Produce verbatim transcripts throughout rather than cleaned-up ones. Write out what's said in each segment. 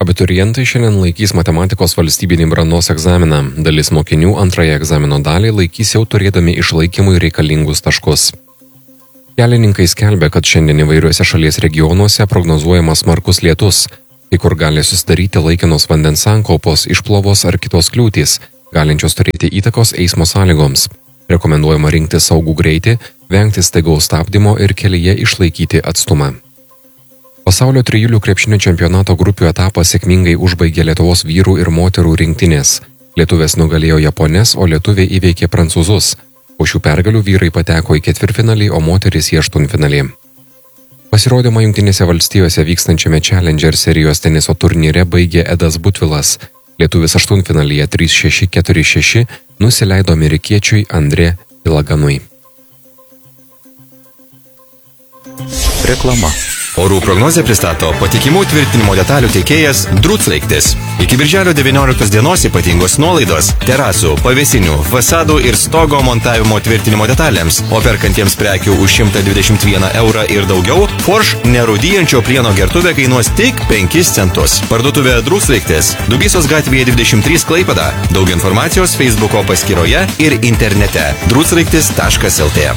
Abiturientai šiandien laikys matematikos valstybinį brandos egzaminą. Dalis mokinių antrąją egzamino dalį laikys jau turėdami išlaikymui reikalingus taškus. Kelininkai skelbia, kad šiandien įvairiuose šalies regionuose prognozuojamas smarkus lietus, kai kur gali susidaryti laikinos vandens sankaupos, išplovos ar kitos kliūtys, galinčios turėti įtakos eismo sąlygoms. Rekomenduojama rinkti saugų greitį, vengti staigaus stabdymo ir kelyje išlaikyti atstumą. Pasaulio trijulių krepšinio čempionato grupių etapą sėkmingai užbaigė Lietuvos vyrų ir moterų rinktinės. Lietuvės nugalėjo japones, o lietuviai įveikė prancūzus. Po šių pergalių vyrai pateko į ketvirtfinalį, o moterys į aštuntfinalį. Pasirodymą Jungtinėse valstijose vykstančiame Challenger serijos teniso turnyre baigė Edas Butvilas. Lietuvis aštuntfinalyje trys šeši keturi šeši nusileido amerikiečiui Andrė Ilaganui. Reklama. Orų prognozę pristato patikimų tvirtinimo detalių teikėjas Druclaiktis. Iki birželio devynioliktos dienos ypatingos nuolaidos terasų, pavėsinių, fasadų ir stogo montavimo tvirtinimo detalėms, o perkantiems prekių už šimtą dvidešimt vieną eurą ir daugiau, Forš nerūdyjančio plieno gertuvė kainuos tik penkis centus. Parduotuvė Druclaiktis, Dubysos gatvėje dvidešimt trys Klaipėda. Daug informacijos Facebooko paskyroje ir internete druclaiktis taškas lt.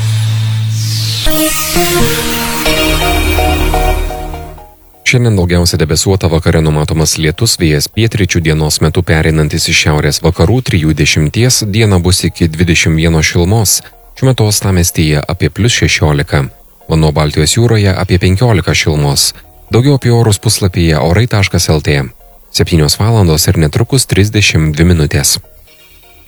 Šiandien daugiausia debesuota, vakare numatomas lietus, vėjas pietryčių, dienos metu pereinantis iš šiaurės vakarų trijų dešimties, dieną bus iki dvidešimt vieno šilumos, šiuo metu uostamiestyje apie plius šešiolika, vanduo Baltijos jūroje apie penkiolika šilumos. Daugiau apie orus puslapyje orai taškas lt. septynios valandos ir netrukus trisdešimt dvi minutės.